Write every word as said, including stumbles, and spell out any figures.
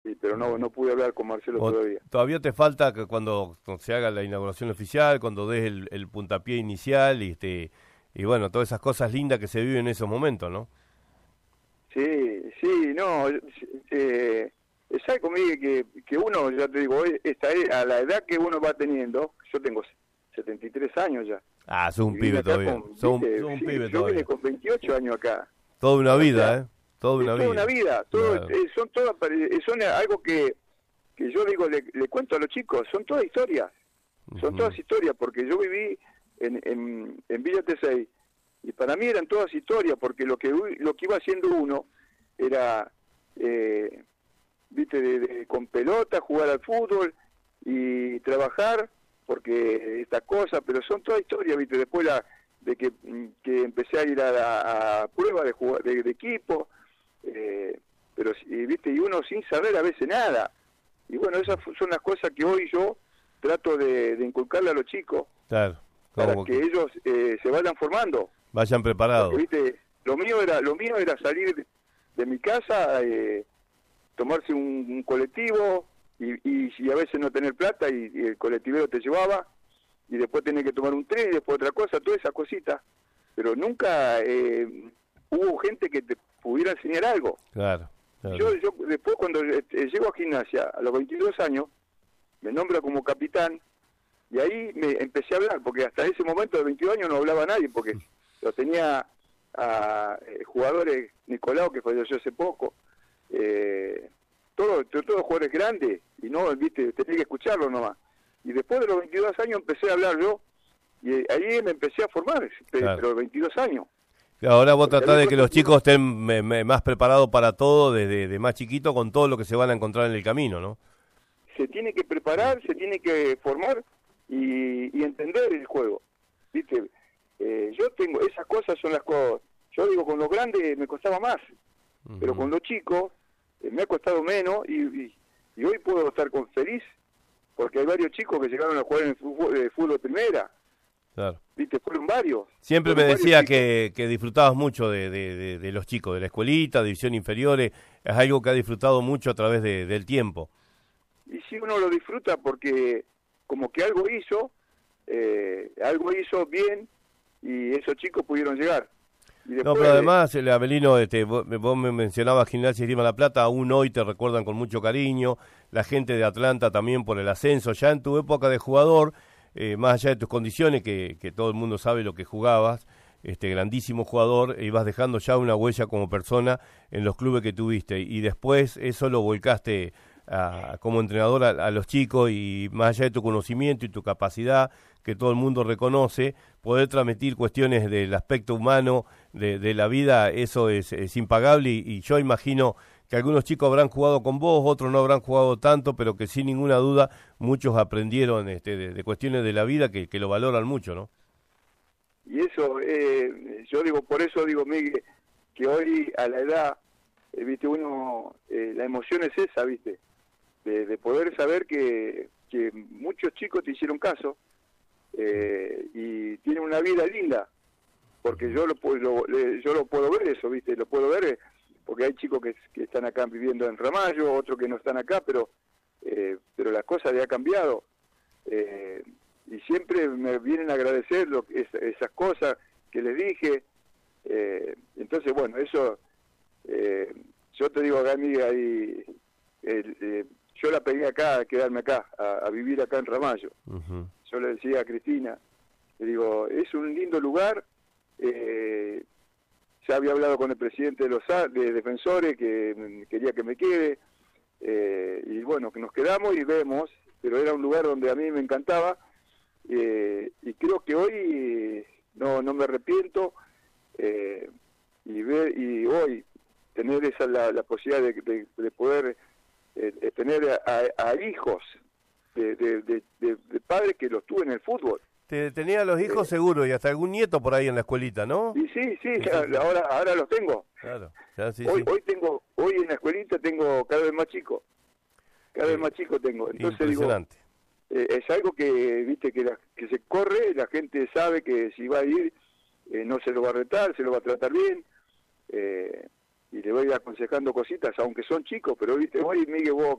sí, pero no no pude hablar con Marcelo O, todavía. ¿Todavía te falta que cuando, cuando se haga la inauguración oficial, cuando des el, el puntapié inicial y, este, y bueno, todas esas cosas lindas que se viven en esos momentos, ¿no? Sí, sí, no, eh, es algo, Miguel, que, que uno, ya te digo, está a la edad que uno va teniendo, yo tengo setenta y tres años ya. Ah, sos un Y pibe vine acá todavía. con, Sos un, ¿viste? sos un Sí, pibe yo todavía. vine con veintiocho años acá. Toda una O vida, sea, ¿eh? Toda una es vida. toda una vida, todo, Claro. eh, son todas, eh, son algo que, que yo digo, le, le cuento a los chicos, son todas historias, son Ujú. todas historias, porque yo viví en, en, en Villa Tesey, y para mí eran todas historias, porque lo que lo que iba haciendo uno era, eh, viste, de, de, con pelota, jugar al fútbol y trabajar, porque esta cosa, pero son todas historias, viste, después la, de que, que empecé a ir a, a, a pruebas de, jugar, de, de equipo, eh, pero y, viste, y uno sin saber a veces nada, y bueno, esas son las cosas que hoy yo trato de, de inculcarle a los chicos, Claro. para Como que ellos eh, se vayan formando. vayan preparados. Porque, viste, lo mío era lo mío era salir de, de mi casa, eh, tomarse un, un colectivo y, y, y a veces no tener plata y, y el colectivero te llevaba y después tener que tomar un tren y después otra cosa, todas esas cositas. Pero nunca eh, hubo gente que te pudiera enseñar algo. Claro. claro. Yo, yo después cuando eh, llego a gimnasia a los veintidós años, me nombra como capitán y ahí me empecé a hablar, porque hasta ese momento de veintidós años no hablaba nadie, porque lo tenía a eh, jugadores, Nicolau, que falleció hace poco, eh, todos todo jugadores grandes, y no, viste, tenía que escucharlo nomás. Y después de los veintidós años empecé a hablar yo, y ahí me empecé a formar, Claro. pero los veintidós años. Ahora vos Porque tratás de había que los cosas- chicos estén me- me- más preparados para todo desde de más chiquito con todo lo que se van a encontrar en el camino, ¿no? Se tiene que preparar, se tiene que formar y, y entender el juego, viste. Eh, yo tengo, esas cosas son las cosas, yo digo, con los grandes me costaba más, Ujú. pero con los chicos eh, me ha costado menos y, y, y hoy puedo estar con feliz porque hay varios chicos que llegaron a jugar en el fútbol, eh, fútbol de primera, Claro. viste, fueron varios. Siempre me fueron varios decía chicos. que, que disfrutabas mucho de, de, de, de los chicos, de la escuelita, división inferiores, es algo que ha disfrutado mucho a través de, del tiempo. Y si uno lo disfruta porque como que algo hizo, eh, algo hizo bien y esos chicos pudieron llegar. Y No, después, pero además, el Abelino, este, vos, vos me mencionabas Gimnasia y Esgrima La Plata, aún hoy te recuerdan con mucho cariño, la gente de Atlanta también por el ascenso, ya en tu época de jugador, eh, más allá de tus condiciones, que, que todo el mundo sabe lo que jugabas, este grandísimo jugador, e ibas dejando ya una huella como persona en los clubes que tuviste, y después eso lo volcaste a, como entrenador a, a los chicos, y más allá de tu conocimiento y tu capacidad, que todo el mundo reconoce, poder transmitir cuestiones del aspecto humano de, de la vida, eso es, es impagable, y, y yo imagino que algunos chicos habrán jugado con vos, otros no habrán jugado tanto, pero que sin ninguna duda muchos aprendieron este, de, de cuestiones de la vida que, que lo valoran mucho, ¿no? y eso, eh, yo digo, por eso digo, Miguel, que hoy a la edad, eh, viste, uno, eh, la emoción es esa, viste, de, de poder saber que, que muchos chicos te hicieron caso, eh, y tienen una vida linda, porque yo lo puedo, lo, yo lo puedo ver eso, viste, lo puedo ver, eh, porque hay chicos que, que están acá viviendo en Ramallo, otros que no están acá, pero eh, pero la cosa ya ha cambiado, eh, y siempre me vienen a agradecer lo, es, esas cosas que les dije, eh, entonces bueno, eso, eh, yo te digo acá, amiga, y, eh, eh, yo la pegué acá, a quedarme acá, a, a vivir acá en Ramallo. Uh-huh. Yo le decía a Cristina, le digo, es un lindo lugar, eh, ya había hablado con el presidente de los de defensores que quería que me quede, eh, y bueno, que nos quedamos y vemos, pero era un lugar donde a mí me encantaba, eh, y creo que hoy no no me arrepiento, eh, y ver y hoy tener esa la, la posibilidad de, de, de poder eh, de tener a, a hijos de, de, de, de, de padres que los tuve en el fútbol. Te, tenía los hijos Eh, seguro y hasta algún nieto por ahí en la escuelita, ¿no? Y sí, sí, Sí, ya, sí, sí. ahora ahora los tengo. Claro, ya, sí, hoy sí. hoy tengo hoy en la escuelita tengo cada vez más chicos, cada Eh, vez más chicos tengo. Entonces digo, Impresionante. eh, es algo que viste que la, que se corre, la gente sabe que si va a ir eh, no se lo va a retar, se lo va a tratar bien, eh, y le voy aconsejando cositas, aunque son chicos, pero viste, hoy Miguel, vos